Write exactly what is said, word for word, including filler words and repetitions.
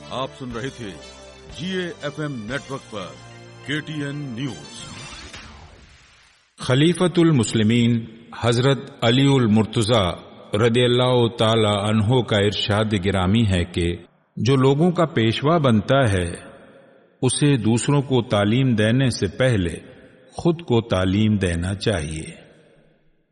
आप सुन रहे थे जीए एफएम नेटवर्क पर केटीएन न्यूज। खलीफतुल मुस्लिमीन हजरत अलीउल मुर्तज़ा रदियल्लाहु ताला अन्हो का इरशाद गिरामी है कि जो लोगों का पेशवा बनता है उसे दूसरों को तालीम देने से पहले खुद को तालीम देना चाहिए।